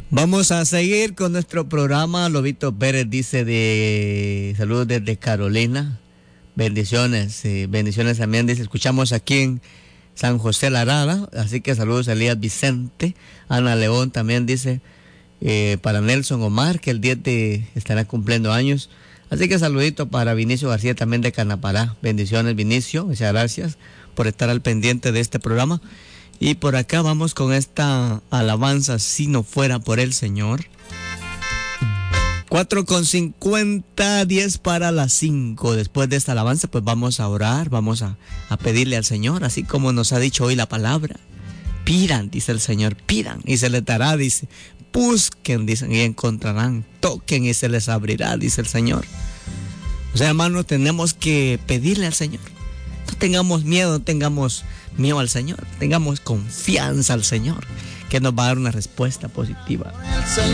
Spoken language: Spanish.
Vamos a seguir con nuestro programa. Lobito Pérez dice de saludos desde Carolina. Bendiciones, bendiciones también. Dice, escuchamos aquí en San José La Arada. Así que saludos a Elías Vicente. Ana León también dice para Nelson Omar, que el 10 estará cumpliendo años. Así que saludito para Vinicio García también de Canapará. Bendiciones, Vinicio. Muchas gracias por estar al pendiente de este programa. Y por acá vamos con esta alabanza, si no fuera por el Señor. 4:50, 10 para las 5. Después de esta alabanza, pues vamos a orar, vamos a pedirle al Señor, así como nos ha dicho hoy la palabra. Pidan, dice el Señor, pidan y se les dará, dice. Busquen, dicen, y encontrarán. Toquen y se les abrirá, dice el Señor. O sea, hermanos, tenemos que pedirle al Señor. No tengamos miedo, no tengamos miedo al Señor. Tengamos confianza al Señor, que nos va a dar una respuesta positiva.